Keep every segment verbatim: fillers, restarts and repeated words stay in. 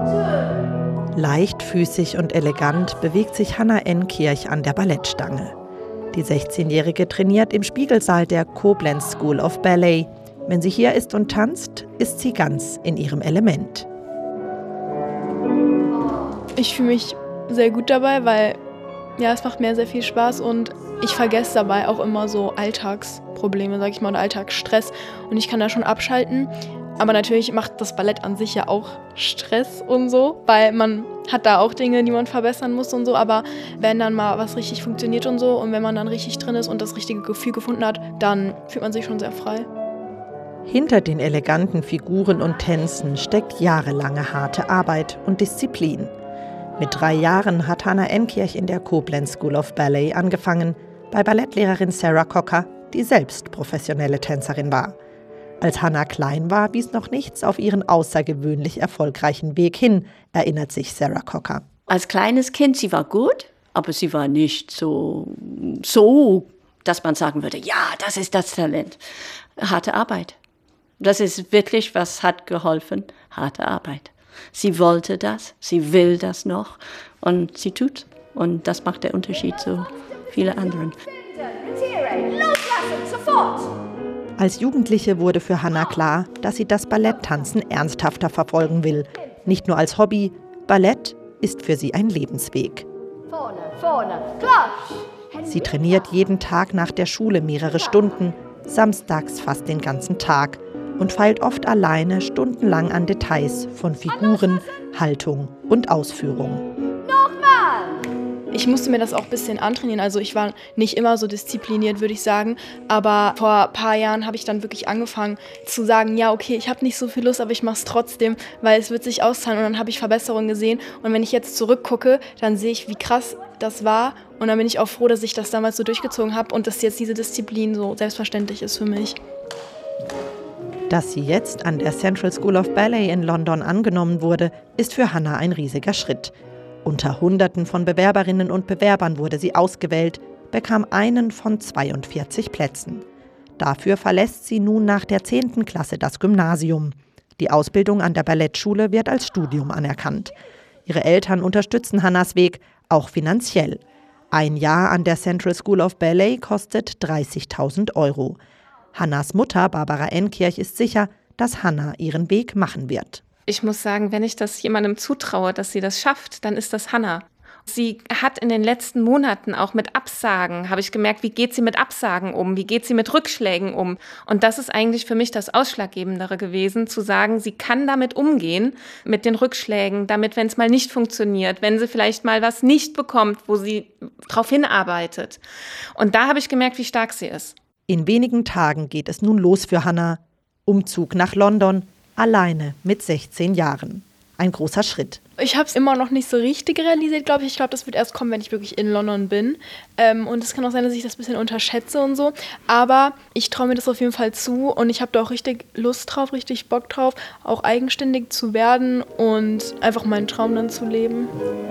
Leichtfüßig und elegant bewegt sich Hannah Enkirch an der Ballettstange. Die sechzehnjährige trainiert im Spiegelsaal der Koblenz School of Ballet. Wenn sie hier ist und tanzt, ist sie ganz in ihrem Element. Ich fühle mich sehr gut dabei, weil ja, es macht mir sehr viel Spaß und ich vergesse dabei auch immer so Alltagsprobleme, sag ich mal, oder Alltagsstress und ich kann da schon abschalten. Aber natürlich macht das Ballett an sich ja auch Stress und so, weil man hat da auch Dinge, die man verbessern muss und so. Aber wenn dann mal was richtig funktioniert und so und wenn man dann richtig drin ist und das richtige Gefühl gefunden hat, dann fühlt man sich schon sehr frei. Hinter den eleganten Figuren und Tänzen steckt jahrelange harte Arbeit und Disziplin. Mit drei Jahren hat Hannah Enkirch in der Koblenz School of Ballet angefangen, bei Ballettlehrerin Sarah Cocker, die selbst professionelle Tänzerin war. Als Hannah klein war, wies noch nichts auf ihren außergewöhnlich erfolgreichen Weg hin, erinnert sich Sarah Cocker. Als kleines Kind, sie war gut, aber sie war nicht so, so, dass man sagen würde, ja, das ist das Talent. Harte Arbeit. Das ist wirklich, was hat geholfen, harte Arbeit. Sie wollte das, sie will das noch und sie tut. Und das macht den Unterschied zu vielen anderen. Als Jugendliche wurde für Hannah klar, dass sie das Balletttanzen ernsthafter verfolgen will. Nicht nur als Hobby, Ballett ist für sie ein Lebensweg. Vorne, vorne, Klatsch! Sie trainiert jeden Tag nach der Schule mehrere Stunden, samstags fast den ganzen Tag und feilt oft alleine stundenlang an Details von Figuren, Haltung und Ausführung. Ich musste mir das auch ein bisschen antrainieren, also ich war nicht immer so diszipliniert, würde ich sagen, aber vor ein paar Jahren habe ich dann wirklich angefangen zu sagen, ja okay, ich habe nicht so viel Lust, aber ich mache es trotzdem, weil es wird sich auszahlen und dann habe ich Verbesserungen gesehen und wenn ich jetzt zurückgucke, dann sehe ich, wie krass das war und dann bin ich auch froh, dass ich das damals so durchgezogen habe und dass jetzt diese Disziplin so selbstverständlich ist für mich. Dass sie jetzt an der Central School of Ballet in London angenommen wurde, ist für Hannah ein riesiger Schritt. Unter Hunderten von Bewerberinnen und Bewerbern wurde sie ausgewählt, bekam einen von zweiundvierzig Plätzen. Dafür verlässt sie nun nach der zehnten Klasse das Gymnasium. Die Ausbildung an der Ballettschule wird als Studium anerkannt. Ihre Eltern unterstützen Hannahs Weg, auch finanziell. Ein Jahr an der Central School of Ballet kostet dreißigtausend Euro. Hannahs Mutter, Barbara Enkirch, ist sicher, dass Hannah ihren Weg machen wird. Ich muss sagen, wenn ich das jemandem zutraue, dass sie das schafft, dann ist das Hannah. Sie hat in den letzten Monaten auch mit Absagen, habe ich gemerkt, wie geht sie mit Absagen um, wie geht sie mit Rückschlägen um. Und das ist eigentlich für mich das Ausschlaggebendere gewesen, zu sagen, sie kann damit umgehen, mit den Rückschlägen, damit, wenn es mal nicht funktioniert, wenn sie vielleicht mal was nicht bekommt, wo sie drauf hinarbeitet. Und da habe ich gemerkt, wie stark sie ist. In wenigen Tagen geht es nun los für Hannah. Umzug nach London, alleine mit sechzehn Jahren. Ein großer Schritt. Ich habe es immer noch nicht so richtig realisiert, glaube ich. Ich glaube, das wird erst kommen, wenn ich wirklich in London bin. Ähm, und es kann auch sein, dass ich das ein bisschen unterschätze und so. Aber ich traue mir das auf jeden Fall zu und ich habe da auch richtig Lust drauf, richtig Bock drauf, auch eigenständig zu werden und einfach meinen Traum dann zu leben.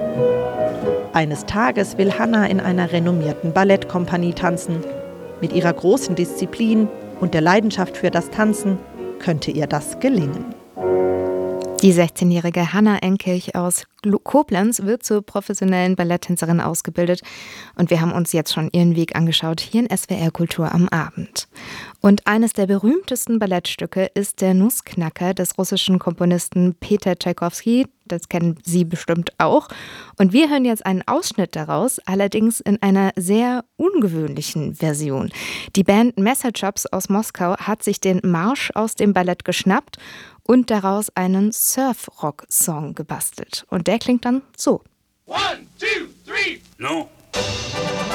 Eines Tages will Hannah in einer renommierten Ballettkompanie tanzen. Mit ihrer großen Disziplin und der Leidenschaft für das Tanzen könnte ihr das gelingen. Die sechzehnjährige Hannah Enkirch aus Koblenz wird zur professionellen Balletttänzerin ausgebildet und wir haben uns jetzt schon ihren Weg angeschaut hier in S W R Kultur am Abend. Und eines der berühmtesten Ballettstücke ist der Nussknacker des russischen Komponisten Peter Tschaikowski. Das kennen Sie bestimmt auch. Und wir hören jetzt einen Ausschnitt daraus, allerdings in einer sehr ungewöhnlichen Version. Die Band Messerchops aus Moskau hat sich den Marsch aus dem Ballett geschnappt und daraus einen Surf-Rock-Song gebastelt. Und der klingt dann so. One, two, three. No.